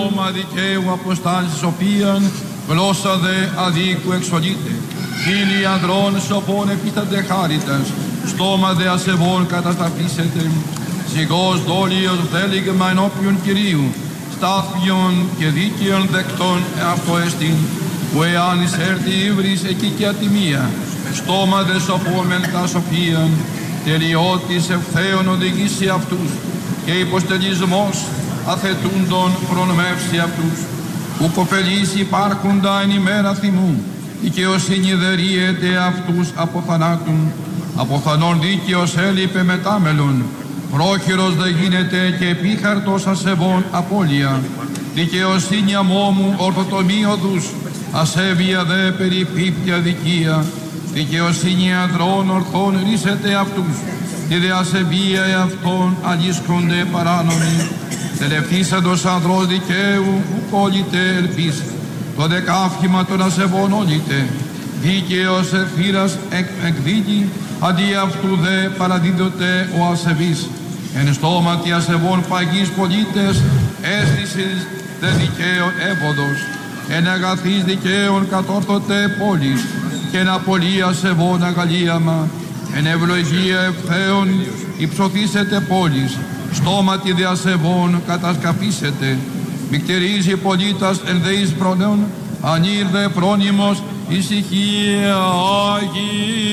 Σώμα δικαίου αποστάλης οποίαν γλώσσα δε αδίκου εξολείται. Χίλιοι ανδρών σοφών επίστανται χάριτας, στόμα δε ασεβών κατασταφίσετε. Ζυγός δόλιος βδέλιγμα ενώπιον Κυρίου, στάθμιον και δίκαιων δεκτών αυτό εστίν, που εάν εισέρθει ύβρις εκεί και ατιμία, στόμα δε σοφόμεν τα σοφίαν, τελειώτης ευθέων οδηγήσει αυτούς, και υποστελισμός αθετούντων προνομεύσει αυτούς. Που κοπελείς υπάρχοντα εν ημέρα θυμού, δικαιοσύνη δερίεται αυτούς από θανάτων, από θανόν δίκαιος έλειπε μετάμελον, πρόχειρος δε γίνεται και επίχαρτος ασεβών απώλεια. Δικαιοσύνη αμόμου ορθοτομή οδούς, ασέβεια δε περιπίπτει αδικία. Δικαιοσύνη ανδρών ορθών ρίσεται αυτούς, τη δε ασεβία εαυτών αλίσκονται παράνομοι. Τελευτήσαντος ανδρός δικαίου ουκ όλητε ελπίς, το δεκάφημα των ασεβών όλητε. Δίκαιος εφήρας εκδίκη, αντί αυτού δε παραδίδωται ο ασεβής. Εν στόματι ασεβών παγείς πολίτες, αίσθησης δε δικαίων έβοδος. Εν αγαθής δικαίων κατόρθωτε πόλης, και εν απολύ ασεβών αγαλίαμα. Εν ευλογία ευθέων υψωθήσετε πόλης, στόματι δε ασεβών κατασκαπήσετε. Μικτερίζει πολίτας εν δεής προνέων, ανήρ δε πρόνιμος ησυχία Άγιη.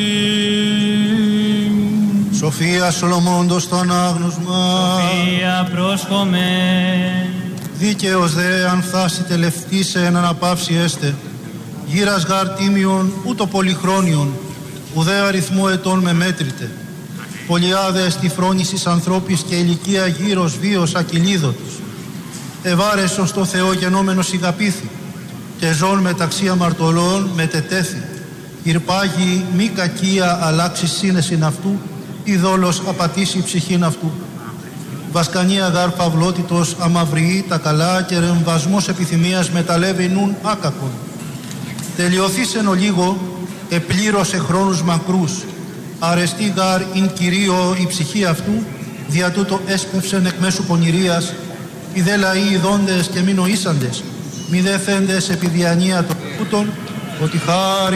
Σοφία Σολομώντος το ανάγνωσμα. Σοφία πρόσχομαι. Δίκαιος δε αν θάση τελευτήσε εν αναπαύση έστε. Γύρας γάρ τίμιον ούτω πολυχρόνιον, ουδέ αριθμό ετών με μέτρητε. Πολιάδες τη φρόνησης ανθρώπης και ηλικία γύρος βίος ακυλίδωτος. Ευάρεσος το Θεό γενόμενος ηγαπήθη, και ζών μεταξύ αμαρτωλών μετετέθη. Ηρπάγει μη κακία αλλάξει σύνεσιν αυτού, ή δόλος απατήσει ψυχήν αυτού. Βασκανία γάρ παυλότητος αμαυριεί τα καλά, και ρεμβασμός επιθυμίας μεταλεύει νουν άκακον. Τελειωθήσεν ο λίγο, επλήρωσε χρόνους μακρούς. Αρεστή γάρ ειν Κυρίω η ψυχή αυτού, δια τούτο έσπευσεν εκ μέσου πονηρίας. Οι δε λαοί ειδώντες και μη νοήσαντες, μη δε θέντες επί διανία των τούτων, ότι χάρη